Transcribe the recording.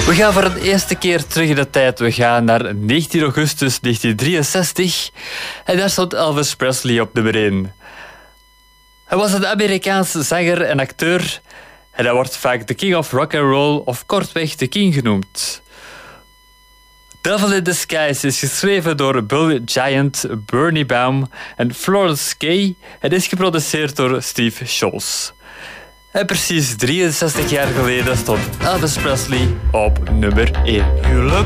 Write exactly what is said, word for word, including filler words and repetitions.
We gaan voor de eerste keer terug in de tijd. We gaan naar negentien augustus negentien drieënzestig. En daar stond Elvis Presley op nummer één. Hij was een Amerikaanse zanger en acteur. En hij wordt vaak de King of Rock and Roll of kortweg de King genoemd. Devil in Disguise is geschreven door Bill Giant, Bernie Baum en Florence Kay en is geproduceerd door Steve Scholz. En precies drieënzestig jaar geleden stond Elvis Presley op nummer één. You look